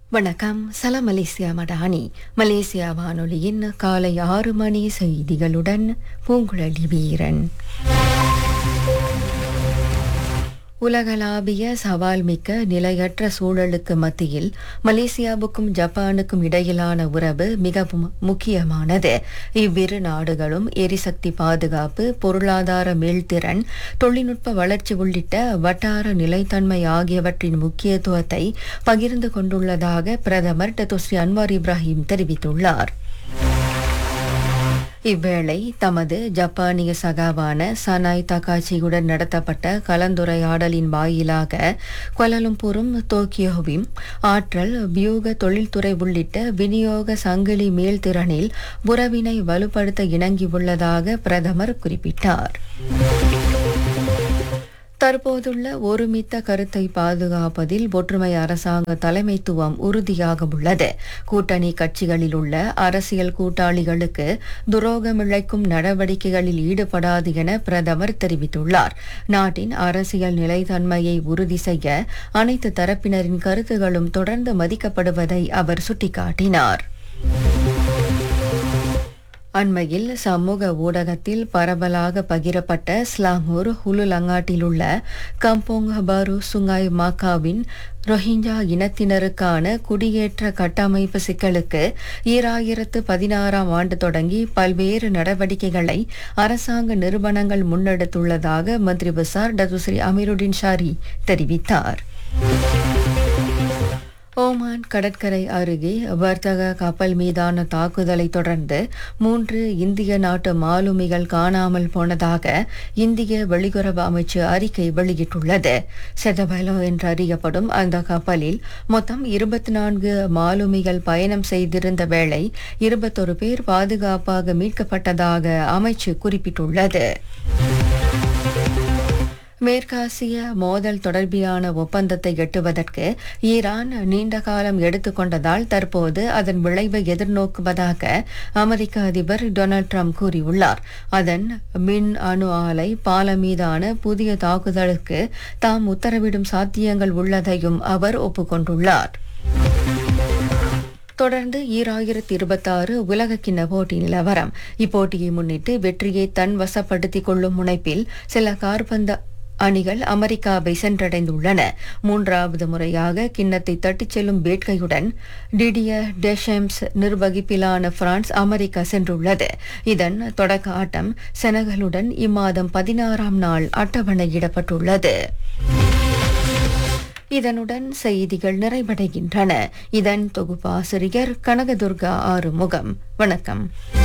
வணக்கம். சலாம் Malaysia Madani. Malaysia வானொலியின் காலை 6 மணி செய்திகளுடன் பூங்குழலி வீரன். உலகளாவிய சவால் மிக்க நிலையற்ற சூழலுக்கு மத்தியில் மலேசியாவுக்கும் ஜப்பானுக்கும் இடையிலான உறவு மிகவும் முக்கியமானது. இவ்விரு நாடுகளும் எரிசக்தி பாதுகாப்பு, பொருளாதார மீள்திறன், தொழில்நுட்ப வளர்ச்சி உள்ளிட்ட வட்டார நிலைத்தன்மை ஆகியவற்றின் முக்கியத்துவத்தை பகிர்ந்து கொண்டுள்ளதாக பிரதமர் டத்தோஸ்ரீ அன்வார் இப்ராஹிம் தெரிவித்துள்ளார். இவ்வேளை தமது ஜப்பானிய சகாவான சனாய் தகாச்சியுடன் நடத்தப்பட்ட கலந்துரையாடலின் வாயிலாக குவாலாலம்பூரும் டோக்கியோவும் ஆற்றல், வியூக தொழில்துறை உள்ளிட்ட விநியோக சங்கிலி மேல்திறனில் உறவினை வலுப்படுத்த இணங்கியுள்ளதாக பிரதமர் குறிப்பிட்டார். தற்போதுள்ள ஒருமித்த கருத்தை பாதுகாப்பதில் ஒற்றுமை அரசாங்க தலைமைத்துவம் உறுதியாக உள்ளது. கூட்டணி கட்சிகளில் உள்ள அரசியல் கூட்டாளிகளுக்கு துரோகமிழைக்கும் நடவடிக்கைகளில் ஈடுபடாது என பிரதமர் தெரிவித்துள்ளார். நாட்டின் அரசியல் நிலைத்தன்மையை உறுதி செய்ய அனைத்து தரப்பினரின் கருத்துகளும் தொடர்ந்து மதிக்கப்படுவதை அவர் சுட்டிக்காட்டினார். அண்மையில் சமூக ஊடகத்தில் பரவலாக பகிரப்பட்ட ஸ்லாங்கூர் ஹுலுலங்காட்டில் உள்ள கம்போங் பாரு சுங்காய் மாக்காவின் ரோஹிஞ்சா இனத்தினருக்கான குடியேற்ற கட்டமைப்பு சிக்கலுக்கு 2016ஆம் ஆண்டு தொடங்கி பல்வேறு நடவடிக்கைகளை அரசாங்க நிறுவனங்கள் முன்னெடுத்துள்ளதாக மந்திரி பசார் டத்துஸ்ரீ அமீருடின் ஷாரி தெரிவித்தார். ஓமான் கடற்கரை அருகே வர்த்தக கப்பல் மீதான தாக்குதலை தொடர்ந்து 3 இந்திய நாட்டு மாலுமிகள் காணாமல் போனதாக இந்திய வெளியுறவு அமைச்சு அறிக்கை வெளியிட்டுள்ளது. செதபலோ என்றறியப்படும் அந்த கப்பலில் மொத்தம் 24 மாலுமிகள் பயணம் செய்திருந்த வேளை 21 பேர் பாதுகாப்பாக மீட்கப்பட்டதாக அமைச்சு குறிப்பிட்டுள்ளது. மேற்காசிய மோதல் தொடர்பிலான ஒப்பந்தத்தை எட்டுவதற்கு ஈரான் நீண்ட காலம் எடுத்துக்கொண்டதால் தற்போது அதன் விளைவை எதிர்நோக்குவதாக அமெரிக்க அதிபர் டொனால்ட் ட்ரம்ப் கூறியுள்ளார். அதன் மின் அணு ஆலை பாலம் மீதான புதிய தாக்குதலுக்கு தாம் உத்தரவிடும் சாத்தியங்கள் உள்ளதையும் அவர் ஒப்புக்கொண்டுள்ளார். தொடர்ந்து 2026 உலகக்கிண்ண போட்டி நிலவரம். இப்போட்டியை முன்னிட்டு வெற்றியை தன் வசப்படுத்திக் கொள்ளும் முனைப்பில் சில காற்பந்து அணிகள் அமெரிக்காவை சென்றடைந்துள்ளன. 3வது முறையாக கிண்ணத்தை தட்டிச் செல்லும் வேட்கையுடன் டிடியர் டெஷம்ஸ் நிர்வகிப்பிலான பிரான்ஸ் அமெரிக்கா சென்றுள்ளது. இதன் தொடக்க ஆட்டம் செனகலுடன் இம்மாதம் 16ஆம் நாள் அட்டவணையிடப்பட்டுள்ளது. இதனுடன் செய்திகள் நிறைவடைகின்றன. இதன் தொகுப்பாசிரியர் கனகதுர்கா ஆறுமுகம். வணக்கம்.